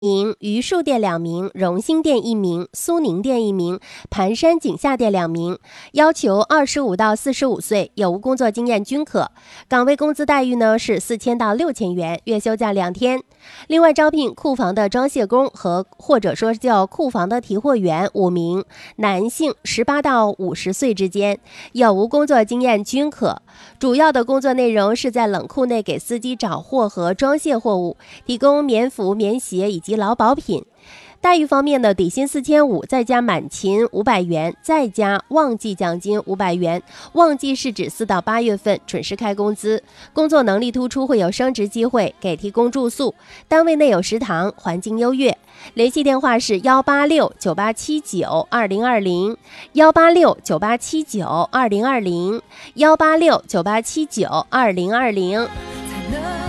名，榆树店2名，荣兴店1名，苏宁店1名，盘山景夏店2名，要求25到45岁，有无工作经验均可。岗位工资待遇呢是4000到6000元，月休假2天。另外招聘库房的装卸工或者说叫库房的提货员5名，男性18到50岁之间，有无工作经验均可。主要的工作内容是在冷库内给司机找货和装卸货物，提供棉服、棉鞋以及劳保品。待遇方面呢，底薪4500，再加满勤500元，再加旺季奖金500元。旺季是指4到8月份准时开工资。工作能力突出会有升职机会，给提供住宿，单位内有食堂，环境优越。联系电话是18698792020 18698792020 18698792020。